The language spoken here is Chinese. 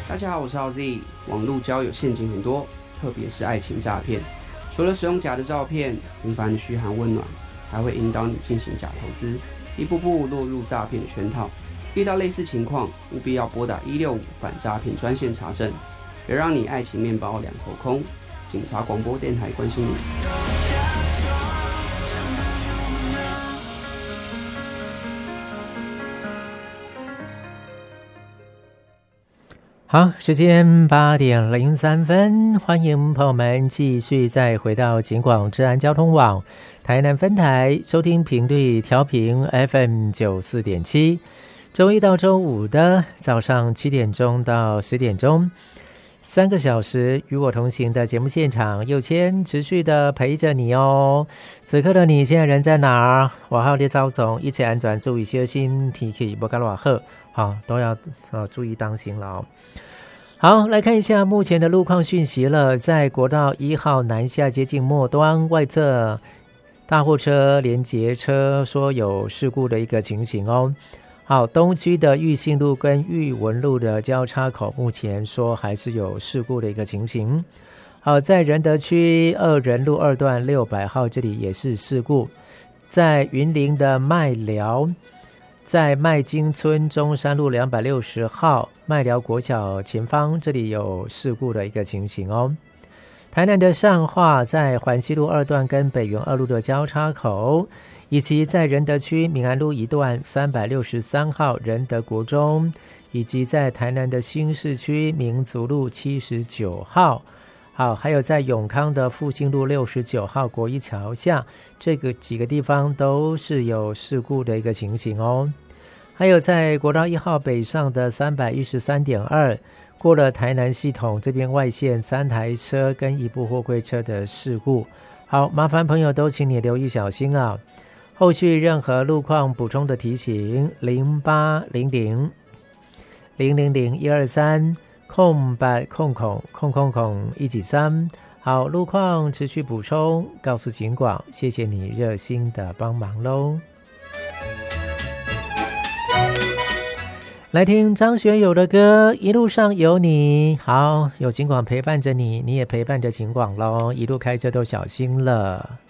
大家好，我是 LZ。网络交友陷阱很多，特别是爱情诈骗。除了使用假的照片，频繁的嘘寒问暖，还会引导你进行假投资，一步步落入诈骗的圈套。遇到类似情况，务必要拨打165反诈骗专线查证，别让你爱情面包两头空。警察广播电台关心你。 好，时间8:03，欢迎朋友们继续再回到警广治安交通网台南分台，收听频率调频 FM94.7，周一到周五的早上7点钟到10点钟，3个小时与我同行的节目现场，佑谦持续的陪着你哦。此刻的你现在人在哪儿？我好的赵总，一起安全注意小心，天气不该乱喝，好都要注意当心了哦。好，来看一下目前的路况讯息了。在国道1号南下接近末端外侧，大货车连结车说有事故的一个情形哦。好，东区的裕信路跟裕文路的交叉口，目前说还是有事故的一个情形。好，在仁德区2仁路2段600号这里也是事故。在云林的麦寮，在麦金村中山路260号麦寮国小前方，这里有事故的一个情形哦。台南的善化在环西路2段跟北园2路的交叉口，以及在仁德区民安路1段363号仁德国中，以及在台南的新市区民族路79号，好，还有在永康的复兴路69号国一桥下，这个几个地方都是有事故的一个情形哦。还有在国道1号北上的313.2，过了台南系统这边外线3台车跟1部货柜车的事故。好，麻烦朋友都请你留意小心啊。后续任何路况补充的提醒，0800-123-123。好，路况持续补充，告诉警广，谢谢你热心的帮忙咯。来听张学友的歌，一路上有你。好，有警广陪伴着你，你也陪伴着警广咯，一路开车都小心了。